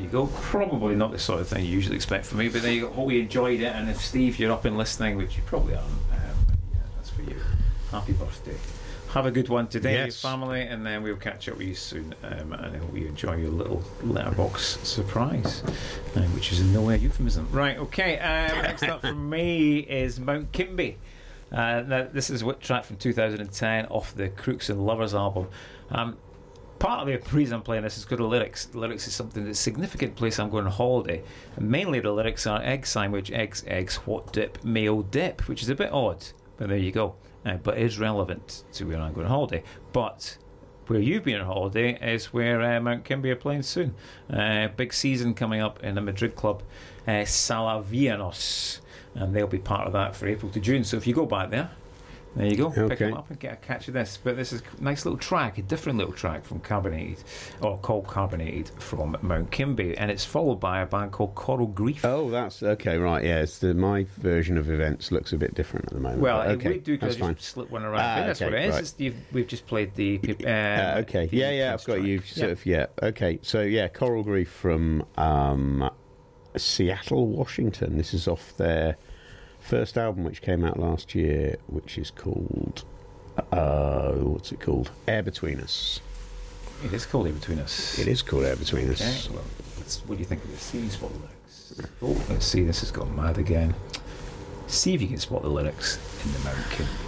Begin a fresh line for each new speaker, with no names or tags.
you go. Probably not the sort of thing you usually expect from me, but there you go. Hope you enjoyed it, and if Steve, you're up and listening, which you probably aren't, yeah, that's for you. Happy birthday. Have a good one today,
Yes.
family, and then we'll catch up with you soon. And I hope you enjoy your little letterbox surprise, which is in no way a euphemism. Right, okay. Next up from me is Mount Kimby. Now, this is what track from 2010 off the Crooks and Lovers album. Part of the reason I'm playing this is because the lyrics. The lyrics is something that's a significant place I'm going on holiday. And mainly the lyrics are egg sandwich, eggs, what dip, mayo dip, which is a bit odd, but there you go. But is relevant to where I'm going on holiday. But where you've been on holiday is where Mount Kimby are playing soon. Big season coming up in the Madrid club, Salavianos. And they'll be part of that for April to June. So if you go back there you go.
Okay.
Pick them up and get a catch of this. But this is a nice little track, a different little track from Carbonated, or called Carbonated from Mount Kimby. And it's followed by a band called Coral Grief.
Oh, that's okay, right, yeah. It's my version of events looks a bit different at the moment.
Well,
okay,
we do, because I just slip one around. But that's
okay,
what it is.
right.
We've just played the...
okay, yeah, I've got
track.
you. Sort of, yeah, okay. So, yeah, Coral Grief from Seattle, Washington. This is off their first album, which came out last year, which is called... what's it called? Air Between Us.
It is called Air Between Us.
It is called Air Between Us.
Okay, well, what do you think of this? See, spot the lyrics. Oh, let's see, this has gone mad again. See if you can spot the lyrics in the Mount Kimby.